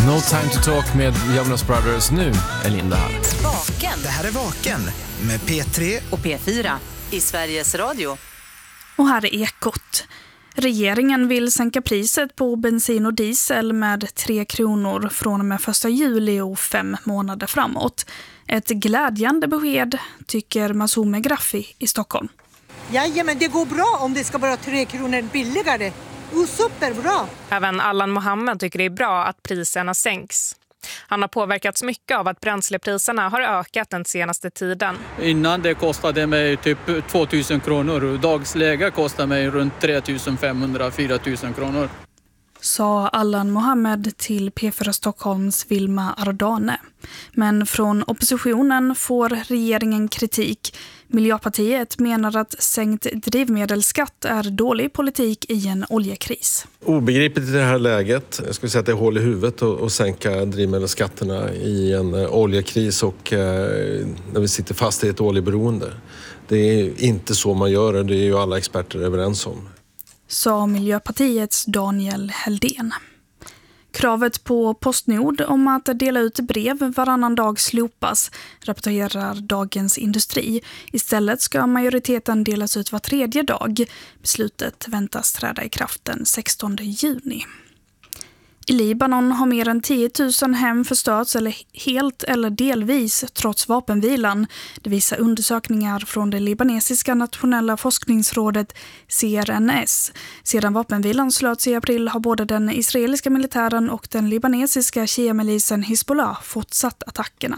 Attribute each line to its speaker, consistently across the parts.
Speaker 1: No time to talk med Jonas Brothers. Nu är Linda här.
Speaker 2: Vaken.
Speaker 3: Det här är Vaken med P3
Speaker 2: och P4 i Sveriges Radio.
Speaker 4: Och här är Ekot. Regeringen vill sänka priset på bensin och diesel med 3 kronor från och med 1 juli och 5 månader framåt. Ett glädjande besked, tycker Masoume Graffi i Stockholm.
Speaker 5: Jajamän, det går bra om det ska vara 3 kronor billigare. Superbra!
Speaker 6: Även Allan Mohammed tycker det är bra att priserna sänks. Han har påverkats mycket av att bränslepriserna har ökat den senaste tiden.
Speaker 7: Innan det kostade mig typ 2000 kronor och dagsläge kostar mig runt 3500-4000 kronor.
Speaker 4: Sa Allan Mohammed till P4 Stockholms Vilma Ardane. Men från oppositionen får regeringen kritik. Miljöpartiet menar att sänkt drivmedelsskatt är dålig politik i en oljekris.
Speaker 8: Obegripligt i det här läget. Jag skulle säga att det är hål i huvudet att sänka drivmedelsskatterna i en oljekris och när vi sitter fast i ett oljeberoende. Det är inte så man gör det är ju alla experter överens om. Sa Miljöpartiets Daniel Heldén. Kravet på Postnord om att dela ut brev varannan dag slopas, rapporterar Dagens Industri. Istället ska majoriteten delas ut var 3:e dag. Beslutet väntas träda i kraft den 16 juni. I Libanon har mer än 10 000 hem förstörts eller helt eller delvis trots vapenvilan. Det visar undersökningar från det libanesiska nationella forskningsrådet CRNS. Sedan vapenvilan slöts i april har både den israeliska militären och den libanesiska shia-milisen Hezbollah fortsatt attackerna.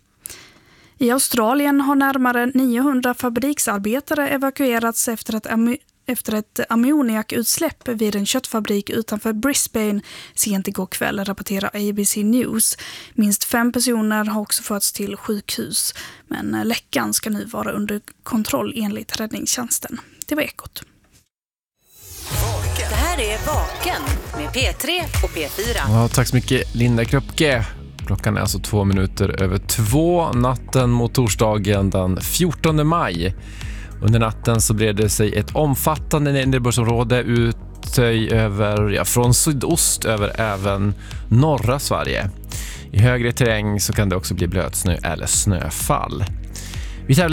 Speaker 8: I Australien har närmare 900 fabriksarbetare evakuerats efter ett ammoniakutsläpp vid en köttfabrik utanför Brisbane sent igår kväll, rapporterar ABC News. Minst 5 personer har också förts till sjukhus, men läckan ska nu vara under kontroll enligt räddningstjänsten. Det var Ekot.
Speaker 2: Det här är Vaken med P3 och P4.
Speaker 1: Ja, tack så mycket Linda Kröpke. Klockan är alltså 2 minuter över 2 natten mot torsdagen den 14 maj. Under natten så bred det sig ett omfattande nederbördsområde ut från sydost över även norra Sverige. I högre terräng så kan det också bli blötsnö eller snöfall. Vi tävlar